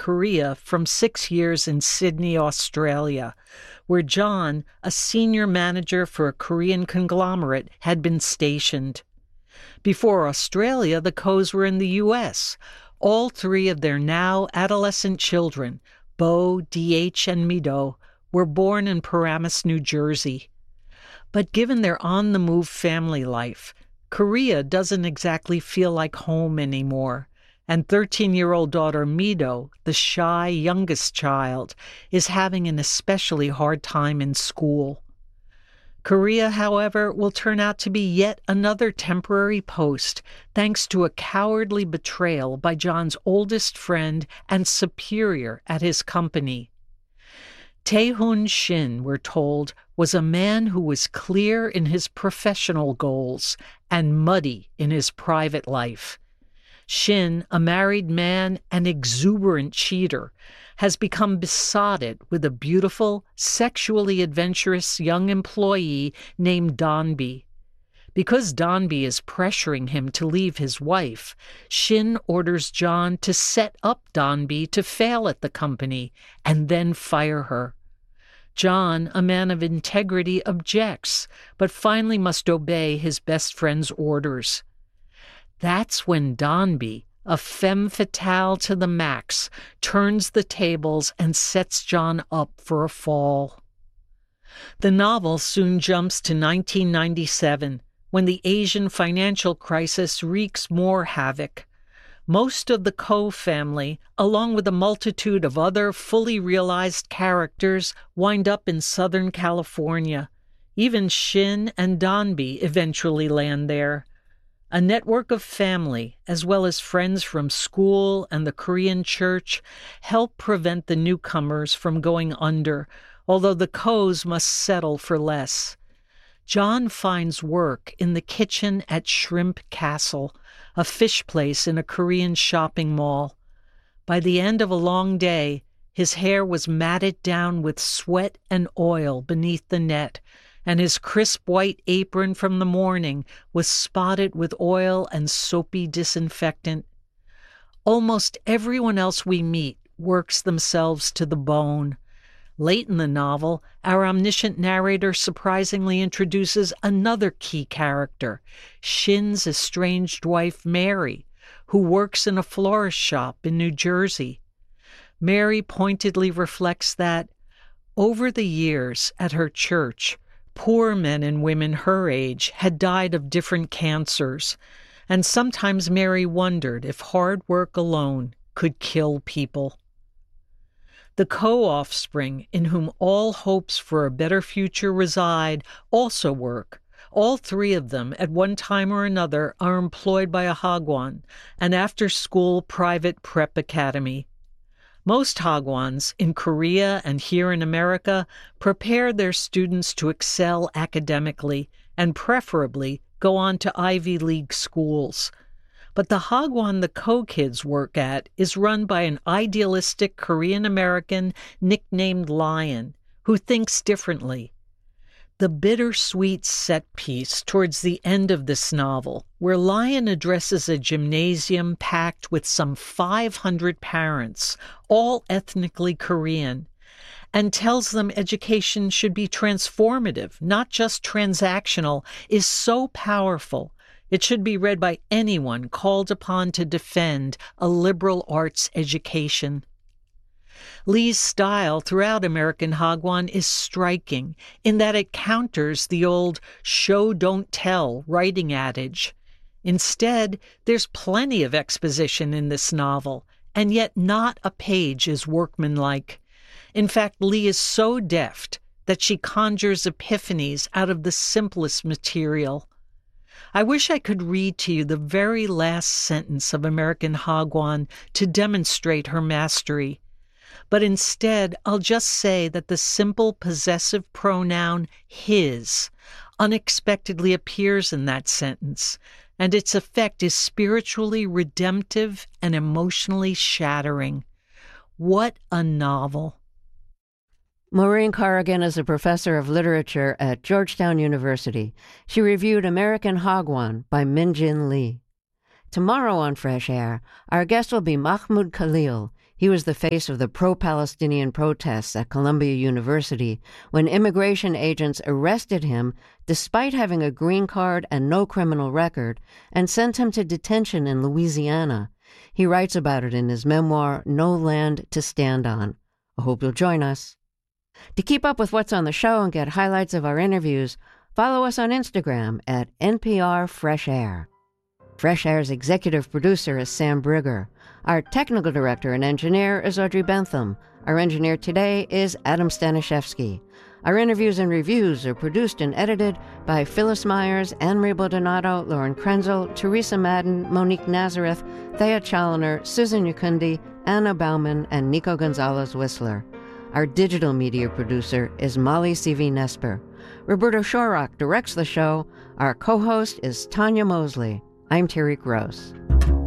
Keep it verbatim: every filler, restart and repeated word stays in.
Korea from six years in Sydney, Australia, where John, a senior manager for a Korean conglomerate, had been stationed. Before Australia, the Kohs were in the U S. All three of their now adolescent children, Bo, D H, and Mido, were born in Paramus, New Jersey. But given their on-the-move family life, Korea doesn't exactly feel like home anymore, and thirteen-year-old daughter Mido, the shy youngest child, is having an especially hard time in school. Korea, however, will turn out to be yet another temporary post, thanks to a cowardly betrayal by John's oldest friend and superior at his company. Tae-hoon Shin, we're told, was a man who was clear in his professional goals and muddy in his private life. Shin, a married man and exuberant cheater, has become besotted with a beautiful, sexually adventurous young employee named Donby. Because Donby is pressuring him to leave his wife, Shin orders John to set up Donby to fail at the company and then fire her. John, a man of integrity, objects, but finally must obey his best friend's orders. That's when Donby, a femme fatale to the max, turns the tables and sets John up for a fall. The novel soon jumps to nineteen ninety-seven, when the Asian financial crisis wreaks more havoc. Most of the Koh family, along with a multitude of other fully realized characters, wind up in Southern California. Even Shin and Donby eventually land there. A network of family, as well as friends from school and the Korean church, help prevent the newcomers from going under, although the Kohs must settle for less. John finds work in the kitchen at Shrimp Castle, a fish place in a Korean shopping mall. By the end of a long day, his hair was matted down with sweat and oil beneath the net, and his crisp white apron from the morning was spotted with oil and soapy disinfectant. Almost everyone else we meet works themselves to the bone. Late in the novel, our omniscient narrator surprisingly introduces another key character, Shin's estranged wife Mary, who works in a florist shop in New Jersey. Mary pointedly reflects that, over the years at her church, poor men and women her age had died of different cancers, and sometimes Mary wondered if hard work alone could kill people. The Koh offspring, in whom all hopes for a better future reside, also work. All three of them, at one time or another, are employed by a hagwon, an after-school private prep academy. Most hagwons, in Korea and here in America, prepare their students to excel academically and preferably go on to Ivy League schools. But the hagwon the Koh kids work at is run by an idealistic Korean-American nicknamed Lion, who thinks differently. The bittersweet set piece towards the end of this novel, where Lion addresses a gymnasium packed with some five hundred parents, all ethnically Korean, and tells them education should be transformative, not just transactional, is so powerful. It should be read by anyone called upon to defend a liberal arts education. Lee's style throughout American Hagwon is striking in that it counters the old show don't tell writing adage. Instead, there's plenty of exposition in this novel, and yet not a page is workmanlike. In fact, Lee is so deft that she conjures epiphanies out of the simplest material. I wish I could read to you the very last sentence of American Hagwon to demonstrate her mastery. But instead, I'll just say that the simple possessive pronoun his unexpectedly appears in that sentence, and its effect is spiritually redemptive and emotionally shattering. What a novel! Maureen Corrigan is a professor of literature at Georgetown University. She reviewed American Hagwon by Min Jin Lee. Tomorrow on Fresh Air, our guest will be Mahmoud Khalil. He was the face of the pro-Palestinian protests at Columbia University when immigration agents arrested him despite having a green card and no criminal record and sent him to detention in Louisiana. He writes about it in his memoir, No Land to Stand On. I hope you'll join us. To keep up with what's on the show and get highlights of our interviews, follow us on Instagram at N P R Fresh Air. Fresh Air's executive producer is Sam Brigger. Our technical director and engineer is Audrey Bentham. Our engineer today is Adam Staniszewski. Our interviews and reviews are produced and edited by Phyllis Myers, Anne-Marie Baldonado, Lauren Krenzel, Teresa Madden, Monique Nazareth, Thea Challoner, Susan Yakundi, Anna Bauman, and Nico Gonzalez-Whistler. Our digital media producer is Molly C V Nesper. Roberto Shorrock directs the show. Our co-host is Tanya Mosley. I'm Terry Gross.